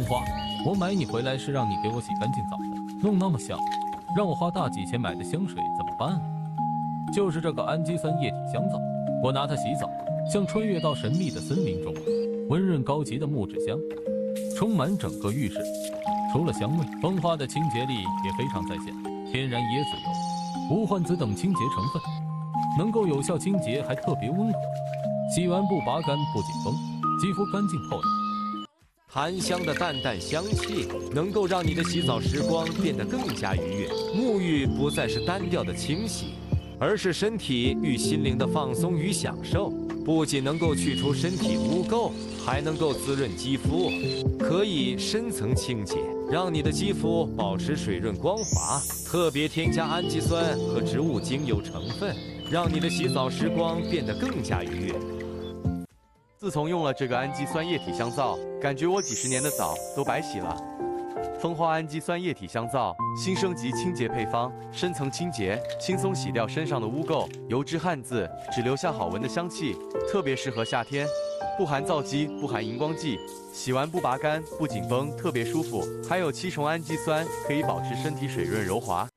花，我买你回来是让你给我洗干净澡的，弄那么香，让我花大几千买的香水怎么办啊？就是这个氨基酸液体香皂，我拿它洗澡，像穿越到神秘的森林中，温润高级的木质香，充满整个浴室。除了香味，蜂花的清洁力也非常在线，天然椰子油、无患子等清洁成分，能够有效清洁，还特别温和。洗完不拔干不紧绷，肌肤干净透亮。 檀香的淡淡香气能够让你的洗澡时光变得更加愉悦，沐浴不再是单调的清洗，而是身体与心灵的放松与享受。不仅能够去除身体污垢，还能够滋润肌肤，可以深层清洁，让你的肌肤保持水润光滑。特别添加氨基酸和植物精油成分，让你的洗澡时光变得更加愉悦。 自从用了这个氨基酸液体香皂，感觉我几十年的澡都白洗了。蜂花氨基酸液体香皂新升级清洁配方，深层清洁，轻松洗掉身上的污垢、油脂、汗渍，只留下好闻的香气，特别适合夏天。不含皂基，不含荧光剂，洗完不拔干，不紧绷，特别舒服。还有7重氨基酸，可以保持身体水润柔滑。